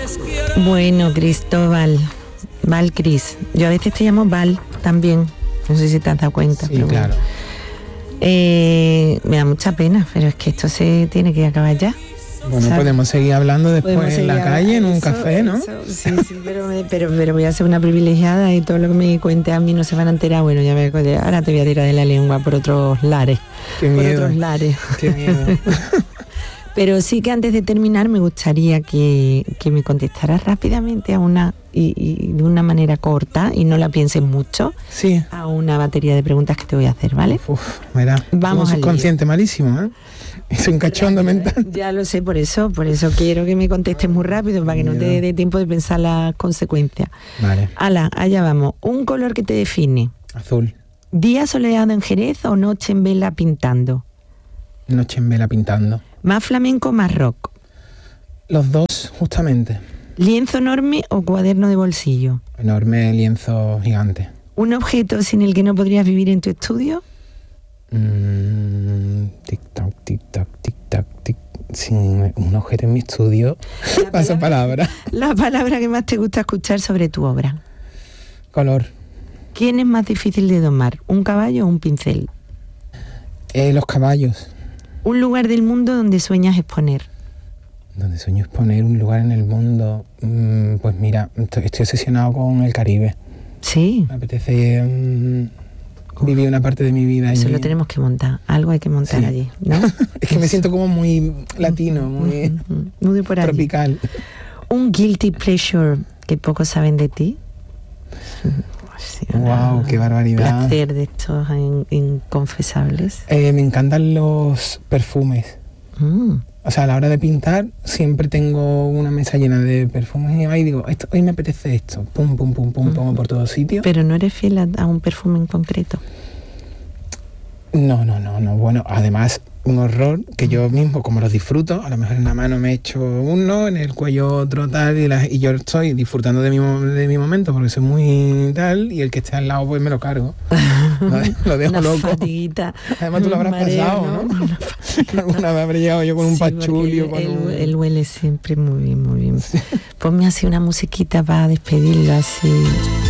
Bueno, Cristóbal, Val Cris. Yo a veces te llamo Val también. No sé si te has dado cuenta. Sí, pero claro. Me da mucha pena, pero es que esto se tiene que acabar ya. Bueno, ¿sabes? podemos seguir hablando después Podemos en seguir la calle, en un eso, café, ¿no? Sí, pero voy a ser una privilegiada y todo lo que me cuente a mí no se van a enterar. Bueno, ahora te voy a tirar de la lengua por otros lares. Qué Por miedo. otros lares. Qué miedo. Pero sí que antes de terminar me gustaría que me contestaras rápidamente a una y de una manera corta y no la pienses mucho Sí. a una batería de preguntas que te voy a hacer, ¿vale? Uf, mira. Vamos un al subconsciente malísimo, ¿eh? Es un cachondo mental. Ya lo sé, por eso quiero que me contestes muy rápido para que no te dé tiempo de pensar las consecuencias. Vale. Ala, allá vamos. Un color que te define. Azul. ¿Día soleado en Jerez o noche en vela pintando? Noche en vela pintando. ¿Más flamenco o más rock? Los dos, justamente. ¿Lienzo enorme o cuaderno de bolsillo? Enorme lienzo gigante. ¿Un objeto sin el que no podrías vivir en tu estudio? Tic-tac, tic-tac, tic-tac, tic. Sin un objeto en mi estudio. Paso palabra. La palabra que más te gusta escuchar sobre tu obra. Color. ¿Quién es más difícil de domar? ¿Un caballo o un pincel? Los caballos. ¿Un lugar del mundo donde sueñas exponer? Donde sueño exponer un lugar en el mundo. Pues mira, estoy obsesionado con el Caribe. Sí. Me apetece vivir una parte de mi vida allí. Eso lo tenemos que montar. Algo hay que montar allí, ¿no? Es que me siento como muy latino, muy muy por allí. tropical. Un guilty pleasure que pocos saben de ti. Sí, Wow, qué barbaridad. Placer de estos inconfesables. Me encantan los perfumes. O sea, a la hora de pintar siempre tengo una mesa llena de perfumes y ahí digo, hoy me apetece esto. Pum, pum, pum, pum, pongo por todos sitios. Pero no eres fiel a un perfume en concreto. No. Bueno, además, un horror que yo mismo, como los disfruto, a lo mejor en la mano me echo uno, en el cuello otro tal, y yo estoy disfrutando de mi momento porque soy muy tal, y el que esté al lado pues me lo cargo. Lo dejo una loco. Fatiguita, además tú lo habrás mareo, pasado, ¿no? Alguna vez habré llegado yo con un pachulio. Él huele siempre muy bien, muy bien. Sí. Ponme así una musiquita para despedirlo así.